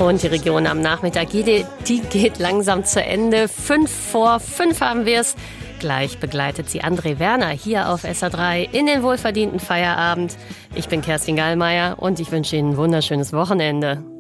Und die Region am Nachmittag, die geht langsam zu Ende. 5:05 haben wir es. Gleich begleitet sie André Werner hier auf SA3 in den wohlverdienten Feierabend. Ich bin Kerstin Gallmeier und ich wünsche Ihnen ein wunderschönes Wochenende.